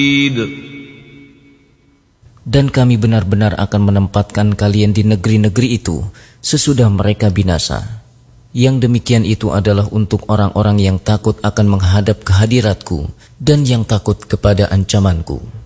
Dan kami benar-benar akan menempatkan kalian di negeri-negeri itu sesudah mereka binasa. Yang demikian itu adalah untuk orang-orang yang takut akan menghadap kehadiratku dan yang takut kepada ancamanku.